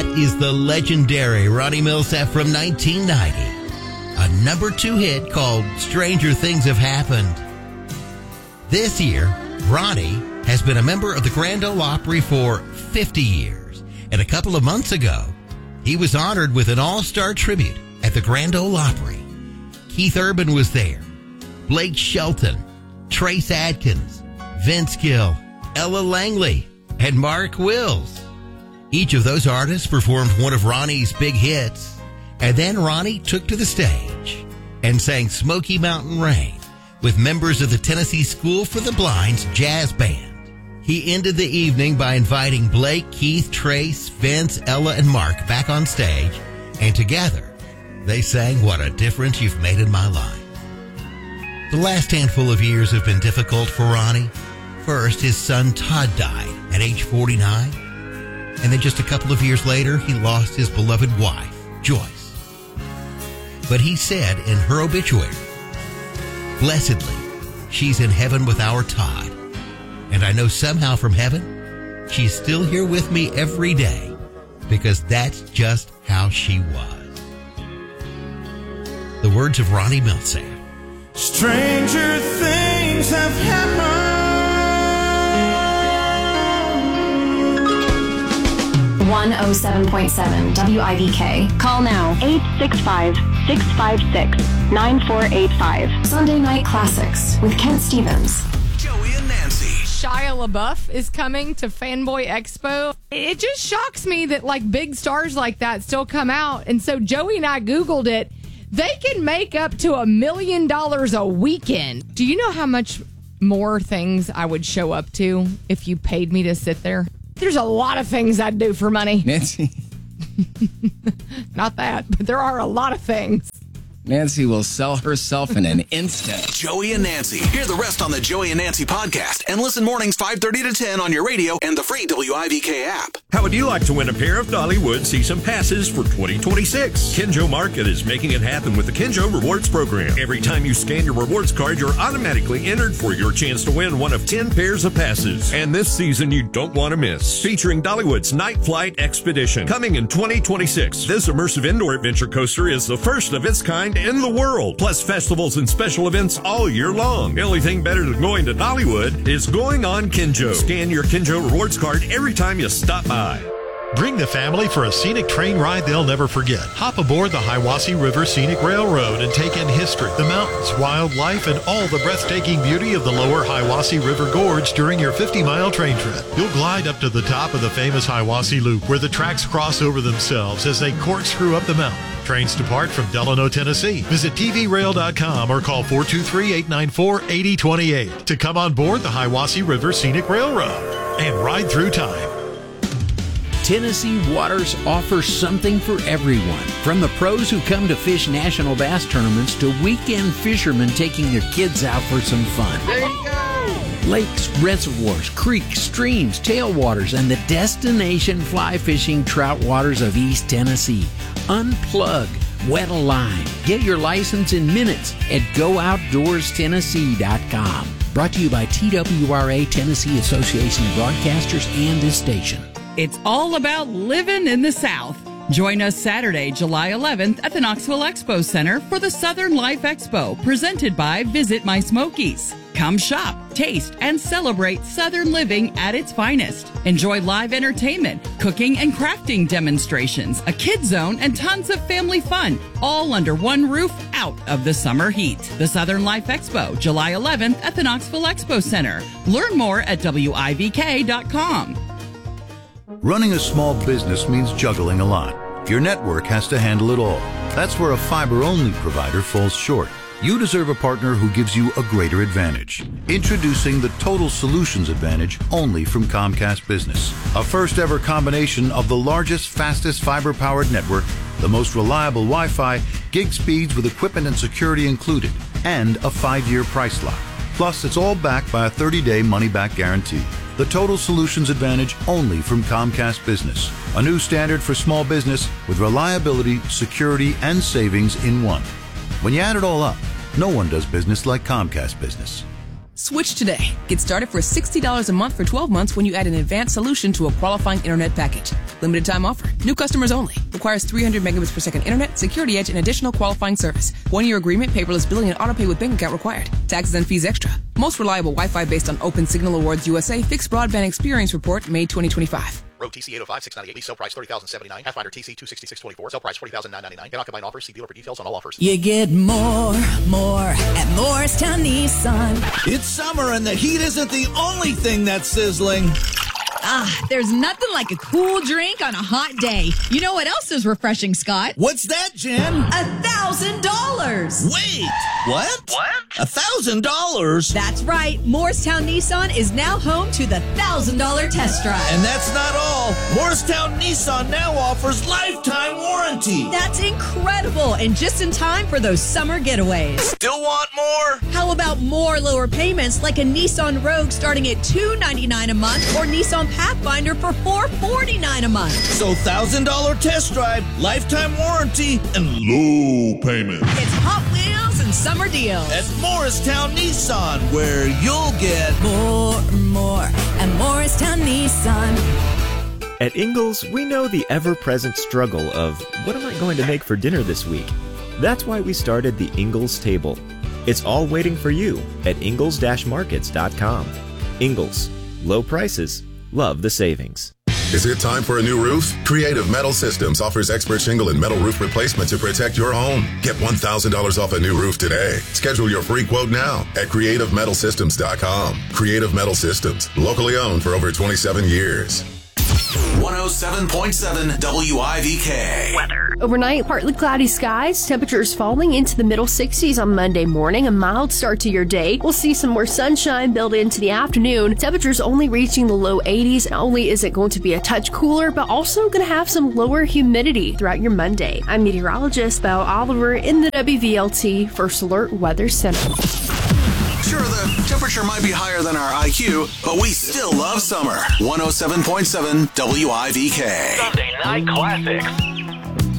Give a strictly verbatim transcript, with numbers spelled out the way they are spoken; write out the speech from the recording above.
is the legendary Ronnie Milsap from nineteen ninety. A number two hit called Stranger Things Have Happened. This year, Ronnie has been a member of the Grand Ole Opry for fifty years. And a couple of months ago, he was honored with an all-star tribute at the Grand Ole Opry. Keith Urban was there, Blake Shelton, Trace Adkins, Vince Gill, Ella Langley, and Mark Wills. Each of those artists performed one of Ronnie's big hits, and then Ronnie took to the stage and sang Smoky Mountain Rain with members of the Tennessee School for the Blind's jazz band. He ended the evening by inviting Blake, Keith, Trace, Vince, Ella, and Mark back on stage, and together they sang What a Difference You've Made in My Life. The last handful of years have been difficult for Ronnie. First, his son Todd died at age forty-nine, and then just a couple of years later, he lost his beloved wife, Joyce. But he said in her obituary, "Blessedly, she's in heaven with our Todd. And I know somehow from heaven, she's still here with me every day because that's just how she was." The words of Ronnie Milsap. Stranger things have happened. one oh seven point seven W I V K. Call now. eight six five, six five six, nine four eight five. Sunday Night Classics with Kent Stevens. Joey and Nancy. Shia LaBeouf is coming to Fanboy Expo. It just shocks me that like big stars like that still come out. And so Joey and I Googled it. They can make up to a million dollars a weekend. Do you know how much more things I would show up to if you paid me to sit there? There's a lot of things I'd do for money. Nancy. Not that, but there are a lot of things. Nancy will sell herself in an instant. Joey and Nancy. Hear the rest on the Joey and Nancy podcast and listen mornings five thirty to ten on your radio and the free W I V K app. How would you like to win a pair of Dollywood season passes for twenty twenty-six? Kinjo Market is making it happen with the Kinjo Rewards program. Every time you scan your rewards card, you're automatically entered for your chance to win one of ten pairs of passes. And this season you don't want to miss. Featuring Dollywood's Night Flight Expedition. Coming in twenty twenty-six, this immersive indoor adventure coaster is the first of its kind in the world. Plus festivals and special events all year long. The only thing better than going to Dollywood is going on Kinjo. Scan your Kinjo rewards card every time you stop by. Bring the family for a scenic train ride they'll never forget. Hop aboard the Hiwassee River Scenic Railroad and take in history, the mountains, wildlife, and all the breathtaking beauty of the lower Hiwassee River Gorge during your fifty-mile train trip. You'll glide up to the top of the famous Hiwassee Loop, where the tracks cross over themselves as they corkscrew up the mountain. Trains depart from Delano, Tennessee. Visit T V rail dot com or call four two three, eight nine four, eight zero two eight to come on board the Hiwassee River Scenic Railroad and ride through time. Tennessee Waters offers something for everyone. From the pros who come to fish national bass tournaments to weekend fishermen taking their kids out for some fun. There you go! Lakes, reservoirs, creeks, streams, tailwaters, and the destination fly fishing trout waters of East Tennessee. Unplug, wet a line. Get your license in minutes at go outdoors tennessee dot com. Brought to you by T W R A, Tennessee Association of Broadcasters, and this station. It's all about living in the South. Join us Saturday, July eleventh at the Knoxville Expo Center for the Southern Life Expo, presented by Visit My Smokies. Come shop, taste, and celebrate Southern living at its finest. Enjoy live entertainment, cooking and crafting demonstrations, a kid zone, and tons of family fun, all under one roof out of the summer heat. The Southern Life Expo, July eleventh at the Knoxville Expo Center. Learn more at W I V K dot com. Running a small business means juggling a lot. Your network has to handle it all. That's where a fiber-only provider falls short. You deserve a partner who gives you a greater advantage. Introducing the Total Solutions Advantage only from Comcast Business. A first-ever combination of the largest, fastest fiber-powered network, the most reliable Wi-Fi, gig speeds with equipment and security included, and a five-year price lock. Plus, it's all backed by a thirty-day money-back guarantee. The Total Solutions Advantage only from Comcast Business. A new standard for small business with reliability, security, and savings in one. When you add it all up, no one does business like Comcast Business. Switch today. Get started for sixty dollars a month for twelve months when you add an advanced solution to a qualifying internet package. Limited time offer. New customers only. Requires three hundred megabits per second internet, security edge, and additional qualifying service. One-year agreement, paperless billing, and autopay with bank account required. Taxes and fees extra. Most reliable Wi-Fi based on Open Signal Awards U S A Fixed Broadband Experience Report, May twenty twenty-five. Road T C eight oh five, six ninety-eight, lease sale price thirty thousand seventy-nine. Pathfinder T C two sixty-six twenty-four, sale price forty thousand nine hundred ninety-nine. Cannot combine offers. See dealer for details on all offers. You get more, more at Morristown Nissan. It's summer and the heat isn't the only thing that's sizzling. Ah, there's nothing like a cool drink on a hot day. You know what else is refreshing, Scott? What's that, Jen? A thousand dollars. Wait, what? What? A thousand dollars? That's right. Morristown Nissan is now home to the thousand dollar test drive. And that's not all. Morristown Nissan now offers lifetime warranty. That's incredible, and just in time for those summer getaways. Still want more? How about more lower payments, like a Nissan Rogue starting at two hundred ninety-nine dollars a month, or Nissan Pathfinder for four hundred forty-nine dollars a month. So one thousand dollars test drive, lifetime warranty, and low payment. It's Hot Wheels and summer deals. At Morristown Nissan, where you'll get more, more at Morristown Nissan. At Ingles, we know the ever-present struggle of, what am I going to make for dinner this week? That's why we started the Ingles Table. It's all waiting for you at ingles markets dot com. Ingles. Low prices. Love the savings. Is it time for a new roof? Creative Metal Systems offers expert shingle and metal roof replacement to protect your home. Get one thousand dollars off a new roof today. Schedule your free quote now at creative metal systems dot com. Creative Metal Systems, locally owned for over twenty-seven years. one oh seven point seven W I V K. Weather. Overnight, partly cloudy skies. Temperatures falling into the middle sixties on Monday morning. A mild start to your day. We'll see some more sunshine build into the afternoon. Temperatures only reaching the low eighties. Not only is it going to be a touch cooler, but also going to have some lower humidity throughout your Monday. I'm meteorologist Belle Oliver in the W V L T First Alert Weather Center. Sure, the temperature might be higher than our I Q, but we still love summer. one oh seven point seven W I V K. Sunday Night Classics.